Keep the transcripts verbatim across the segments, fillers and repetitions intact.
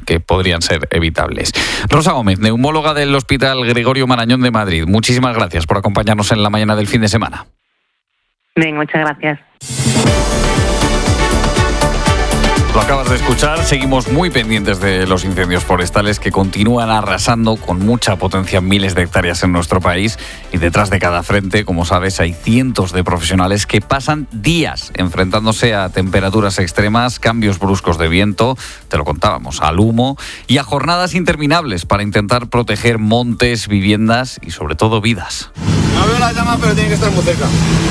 que podrían ser evitables. Rosa Gómez, neumóloga del Hospital Gregorio Marañón de Madrid. Muchísimas gracias por acompañarnos en la mañana del fin de semana. Bien, muchas gracias. Lo acabas de escuchar, seguimos muy pendientes de los incendios forestales que continúan arrasando con mucha potencia miles de hectáreas en nuestro país, y detrás de cada frente, como sabes, hay cientos de profesionales que pasan días enfrentándose a temperaturas extremas, cambios bruscos de viento, te lo contábamos, al humo y a jornadas interminables para intentar proteger montes, viviendas y sobre todo vidas. No veo la llama, pero tiene que estar muy cerca.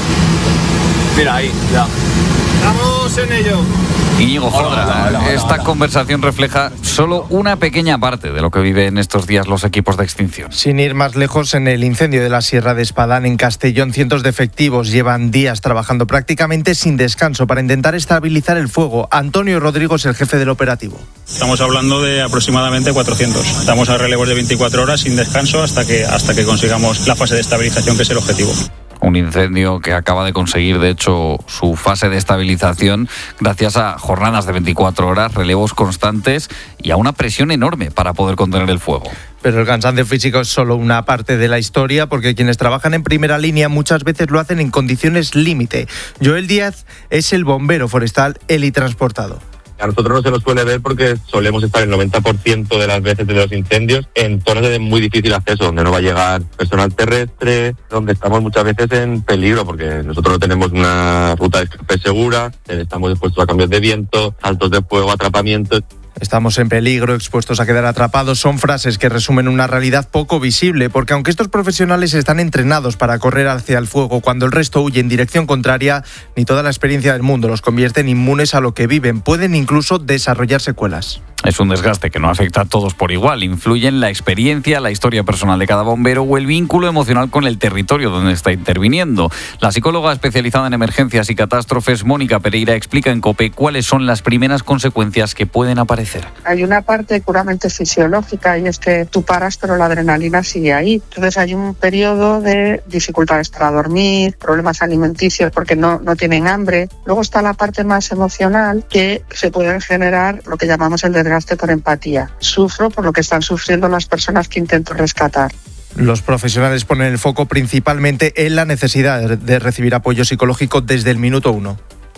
Mira ahí, ya. Estamos en ello. Íñigo Jodra, esta conversación refleja solo una pequeña parte de lo que viven estos días los equipos de extinción. Sin ir más lejos, en el incendio de la Sierra de Espadán, en Castellón, cientos de efectivos llevan días trabajando prácticamente sin descanso para intentar estabilizar el fuego. Antonio Rodrigo es el jefe del operativo. Estamos hablando de aproximadamente cuatrocientos. Estamos a relevos de veinticuatro horas sin descanso hasta que, hasta que consigamos la fase de estabilización, que es el objetivo. Un incendio que acaba de conseguir, de hecho, su fase de estabilización gracias a jornadas de veinticuatro horas, relevos constantes y a una presión enorme para poder contener el fuego. Pero el cansancio físico es solo una parte de la historia, porque quienes trabajan en primera línea muchas veces lo hacen en condiciones límite. Joel Díaz es el bombero forestal helitransportado. A nosotros no se nos suele ver porque solemos estar el noventa por ciento de las veces de los incendios en zonas de muy difícil acceso, donde no va a llegar personal terrestre, donde estamos muchas veces en peligro, porque nosotros no tenemos una ruta de escape segura, estamos expuestos a cambios de viento, saltos de fuego, atrapamientos. Estamos en peligro, expuestos a quedar atrapados, son frases que resumen una realidad poco visible, porque aunque estos profesionales están entrenados para correr hacia el fuego cuando el resto huye en dirección contraria, ni toda la experiencia del mundo los convierte en inmunes a lo que viven. Pueden incluso desarrollar secuelas. Es un desgaste que no afecta a todos por igual. Influyen la experiencia, la historia personal de cada bombero o el vínculo emocional con el territorio donde está interviniendo. La psicóloga especializada en emergencias y catástrofes, Mónica Pereira, explica en COPE cuáles son las primeras consecuencias que pueden aparecer. Hay una parte puramente fisiológica, y es que tú paras pero la adrenalina sigue ahí. Entonces hay un periodo de dificultades para dormir, problemas alimenticios porque no, no tienen hambre. Luego está la parte más emocional, que se pueden generar lo que llamamos el desgaste por empatía. Sufro por lo que están sufriendo las personas que intento rescatar. Los profesionales ponen el foco principalmente en la necesidad de recibir apoyo psicológico desde el minuto uno.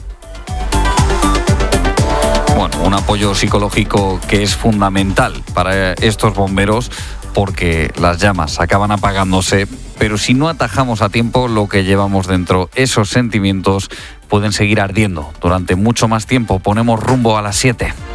Bueno, un apoyo psicológico que es fundamental para estos bomberos, porque las llamas acaban apagándose, pero si no atajamos a tiempo lo que llevamos dentro, esos sentimientos pueden seguir ardiendo durante mucho más tiempo. Ponemos rumbo a las siete.